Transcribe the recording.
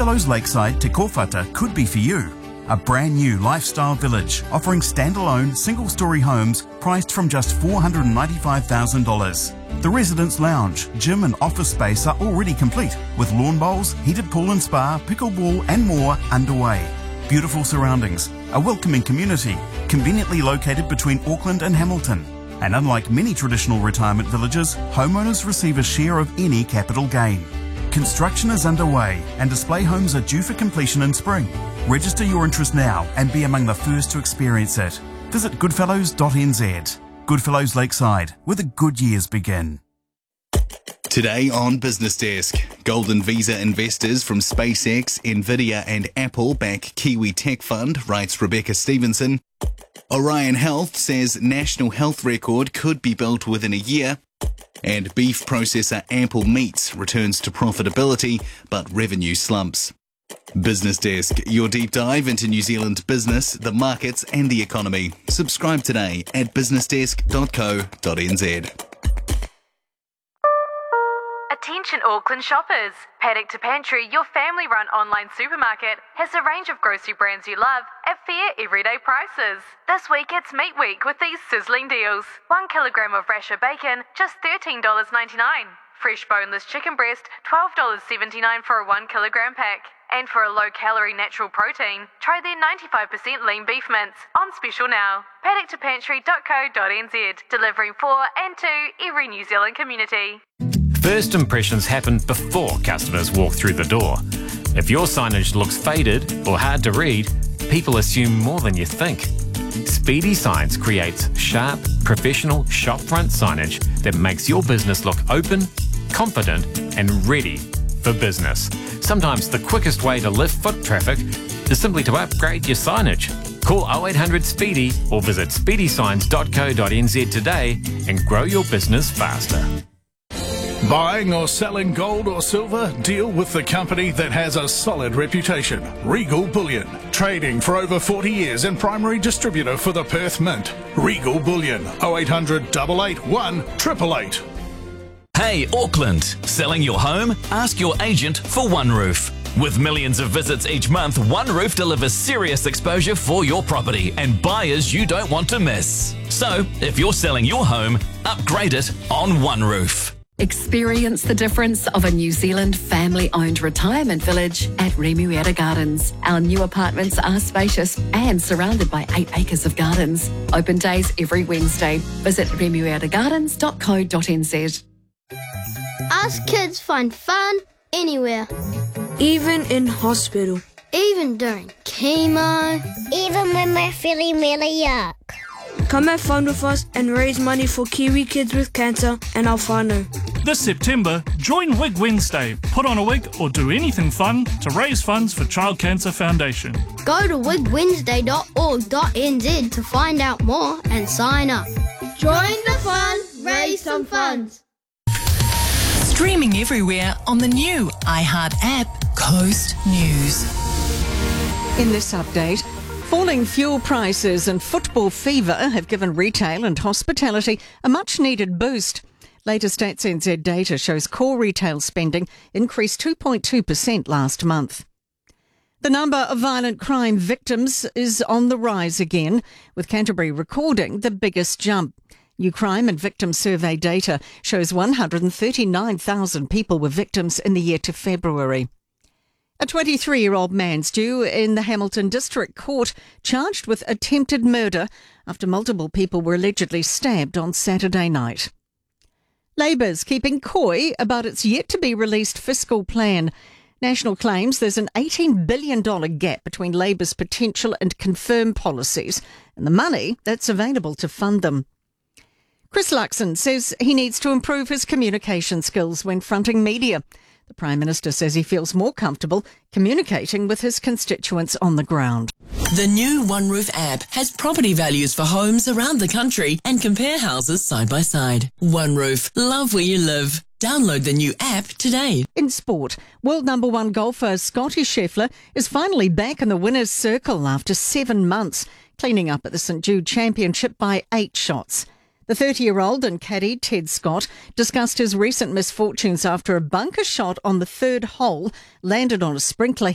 Goodfellows Lakeside Te Kōwhata could be for you. A brand new lifestyle village offering standalone single-storey homes priced from just $495,000. The residence lounge, gym and office space are already complete with lawn bowls, heated pool and spa, pickleball and more underway. Beautiful surroundings, a welcoming community, conveniently located between Auckland and Hamilton. And unlike many traditional retirement villages, homeowners receive a share of any capital gain. Construction is underway and display homes are due for completion in spring. Register your interest now and be among the first to experience it. Visit goodfellows.nz. Goodfellows Lakeside, where the good years begin. Today on Business Desk, Golden Visa investors from SpaceX, Nvidia and Apple back Kiwi Tech Fund, writes Rebecca Stevenson. Orion Health says national health record could be built within a year. And beef processor Ample Meats returns to profitability, but revenue slumps. Business Desk, your deep dive into New Zealand business, the markets and the economy. Subscribe today at businessdesk.co.nz. Attention Auckland shoppers! Paddock to Pantry, your family-run online supermarket, has a range of grocery brands you love at fair everyday prices. This week it's Meat Week with these sizzling deals. 1 kilogram of Rasher bacon, just $13.99. Fresh boneless chicken breast, $12.79 for a 1 kilogram pack. And for a low-calorie natural protein, try their 95% lean beef mince, on special now. paddocktoPantry.co.nz, delivering for and to every New Zealand community. First impressions happen before customers walk through the door. If your signage looks faded or hard to read, people assume more than you think. Speedy Signs creates sharp, professional shopfront signage that makes your business look open, confident and ready for business. Sometimes the quickest way to lift foot traffic is simply to upgrade your signage. Call 0800 Speedy or visit speedysigns.co.nz today and grow your business faster. Buying or selling gold or silver? Deal with the company that has a solid reputation. Regal Bullion. Trading for over 40 years and primary distributor for the Perth Mint. Regal Bullion. 0800 881 888. Hey Auckland, selling your home? Ask your agent for One Roof. With millions of visits each month, One Roof delivers serious exposure for your property and buyers you don't want to miss. So, if you're selling your home, upgrade it on One Roof. Experience the difference of a New Zealand family-owned retirement village at Remuera Gardens. Our new apartments are spacious and surrounded by 8 acres of gardens. Open days every Wednesday. Visit remueragardens.co.nz. Us kids find fun anywhere. Even in hospital. Even during chemo. Even when we're feeling really yuck. Come have fun with us and raise money for Kiwi kids with cancer and our whānau. This September, join Wig Wednesday. Put on a wig or do anything fun to raise funds for Child Cancer Foundation. Go to wigwednesday.org.nz to find out more and sign up. Join the fun, raise some funds. Streaming everywhere on the new iHeart app, Coast News. In this update, falling fuel prices and football fever have given retail and hospitality a much-needed boost. Latest Stats NZ data shows core retail spending increased 2.2% last month. The number of violent crime victims is on the rise again, with Canterbury recording the biggest jump. New crime and victim survey data shows 139,000 people were victims in the year to February. A 23-year-old man's due in the Hamilton District Court charged with attempted murder after multiple people were allegedly stabbed on Saturday night. Labour's keeping coy about its yet-to-be-released fiscal plan. National claims there's an $18 billion gap between Labour's potential and confirmed policies and the money that's available to fund them. Chris Luxon says he needs to improve his communication skills when fronting media. The Prime Minister says he feels more comfortable communicating with his constituents on the ground. The new One Roof app has property values for homes around the country and compare houses side by side. One Roof, love where you live. Download the new app today. In sport, world number one golfer Scottie Scheffler is finally back in the winner's circle after 7 months, cleaning up at the St Jude Championship by 8 shots. The 30-year-old and caddy Ted Scott discussed his recent misfortunes after a bunker shot on the third hole landed on a sprinkler